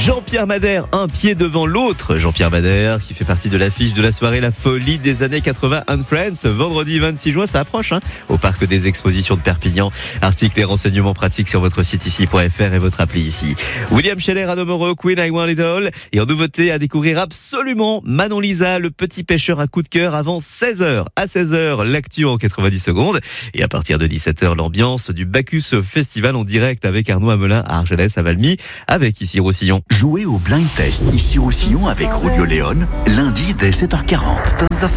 Jean-Pierre Madère, un pied devant l'autre. Jean-Pierre Madère qui fait partie de l'affiche de la soirée La Folie des années 80 and Friends. Vendredi 26 juin, ça approche, au Parc des Expositions de Perpignan. Articles et renseignements pratiques sur votre site ici.fr et votre appli ici. William Scheller à Nomoro, Queen I Want It All. Et en nouveauté à découvrir absolument, Manon Lisa, le petit pêcheur à coup de cœur avant 16h. À 16h, l'actu en 90 secondes. Et à partir de 17h, l'ambiance du Bacchus Festival en direct avec Arnaud Hamelin à Argelès, à Valmy, avec ici Roussillon. Jouez au blind test ici Roussillon avec Julio Léon, lundi dès 7h40.